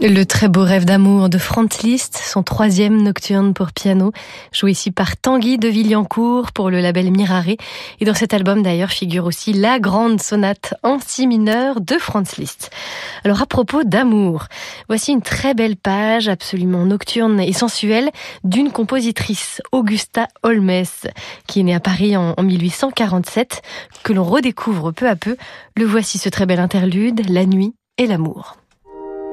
Le très beau rêve d'amour de Franz Liszt, son 3e nocturne pour piano, joué ici par Tanguy de Villancourt pour le label Mirare. Et dans cet album d'ailleurs figure aussi la grande sonate en si mineur de Franz Liszt. Alors à propos d'amour, voici une très belle page absolument nocturne et sensuelle d'une compositrice, Augusta Holmes, qui est née à Paris en 1847, que l'on redécouvre peu à peu. Le voici ce très bel interlude, La nuit et l'amour.